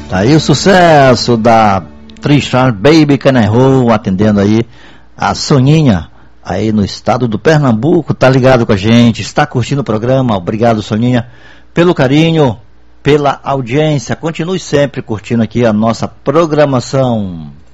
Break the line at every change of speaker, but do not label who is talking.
Tá aí o sucesso da Tristan Baby Canerro, atendendo aí a Soninha, aí no estado do Pernambuco, tá ligado com a gente, está curtindo o programa. Obrigado, Soninha, pelo carinho, pela audiência. Continue sempre curtindo aqui a nossa programação.